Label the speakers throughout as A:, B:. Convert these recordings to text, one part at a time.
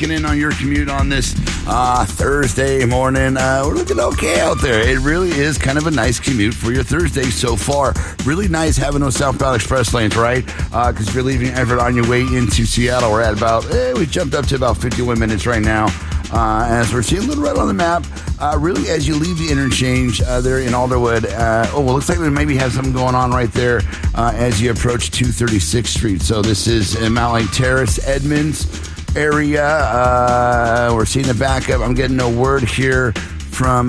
A: checking in on your commute on this Thursday morning. We're looking okay out there. It really is kind of a nice commute for your Thursday so far. Really nice having those southbound express lanes, right? Because if you're leaving Everett on your way into Seattle, we're at about, we jumped up to about 51 minutes right now. As we're seeing a little red on the map, really as you leave the interchange there in Alderwood, looks like we maybe have something going on right there as you approach 236th Street. So this is in Mount Lake Terrace, Edmonds area. We're seeing the backup. I'm getting no word here from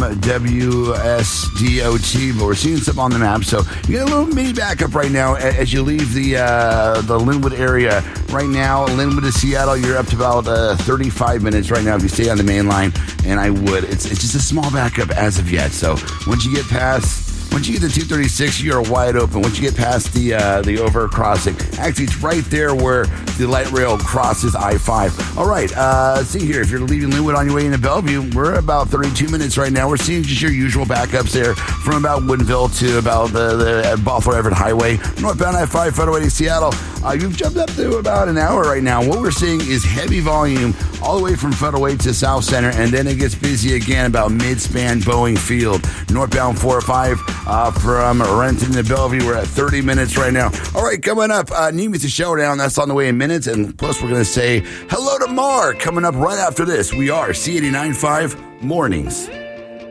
A: WSDOT, but we're seeing something on the map. So you get a little mini backup right now as you leave the Linwood area. Right now, Linwood to Seattle, you're up to about 35 minutes right now if you stay on the main line, and I would. It's just a small backup as of yet. So once you get to 236, you're wide open. Once you get past the over crossing, actually, it's right there where the light rail crosses I-5. All right, see here. If you're leaving Linwood on your way into Bellevue, we're about 32 minutes right now. We're seeing just your usual backups there from about Woodinville to about the Buffalo Everett Highway, northbound I-5, Federal Way to Seattle. You've jumped up to about an hour right now. What we're seeing is heavy volume all the way from Federal Way to South Center, and then it gets busy again about mid-span Boeing Field. Northbound 405 from Renton to Bellevue. We're at 30 minutes right now. All right, coming up, Nemeth Showdown. That's on the way in minutes, and plus we're going to say hello to Mar coming up right after this. We are C89.5 Mornings.